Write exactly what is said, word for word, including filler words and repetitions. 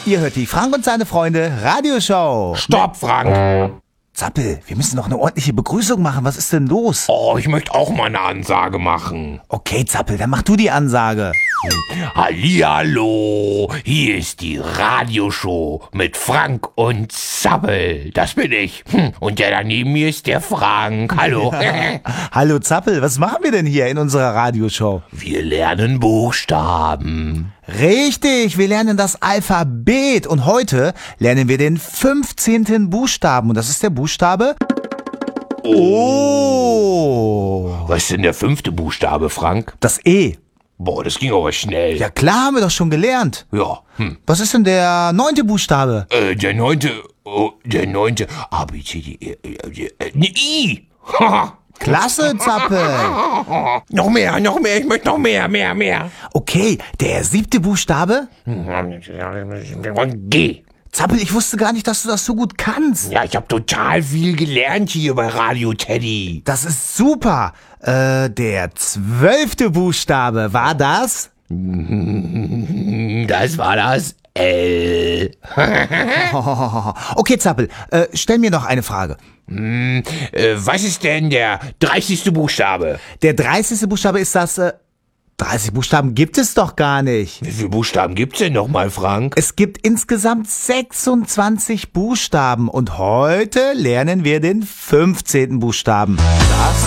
Ihr hört die Frank und seine Freunde Radioshow. Stopp, Frank! Zappel, wir müssen noch eine ordentliche Begrüßung machen. Was ist denn los? Oh, ich möchte auch mal eine Ansage machen. Okay, Zappel, dann mach du die Ansage. Hallihallo, hier ist die Radioshow mit Frank und Zappel. Das bin ich. Und der da neben mir ist der Frank. Hallo. Hallo Zappel, was machen wir denn hier in unserer Radioshow? Wir lernen Buchstaben. Richtig, wir lernen das Alphabet und heute lernen wir den fünfzehnten Buchstaben und das ist der Buchstabe O. Was ist denn der fünfte Buchstabe, Frank? Das E. Boah, das ging aber schnell. Ja klar, haben wir doch schon gelernt. Ja. Hm. Was ist denn der neunte Buchstabe? Äh, der neunte, oh, der neunte, A, B, C, D, E, F, G, ne I. Klasse, Zappel. Noch mehr, noch mehr, ich möchte noch mehr, mehr, mehr. Okay, der siebte Buchstabe? G. Zappel, ich wusste gar nicht, dass du das so gut kannst. Ja, ich habe total viel gelernt hier bei Radio Teddy. Das ist super. Äh, der zwölfte Buchstabe, war das? Das war das L. Okay, Zappel, äh, stell mir noch eine Frage. Hm, äh, was ist denn der dreißigste Buchstabe? Der dreißigste Buchstabe ist das, äh, dreißig Buchstaben gibt es doch gar nicht. Wie viele Buchstaben gibt's denn nochmal, Frank? Es gibt insgesamt sechsundzwanzig Buchstaben und heute lernen wir den fünfzehnten Buchstaben. Das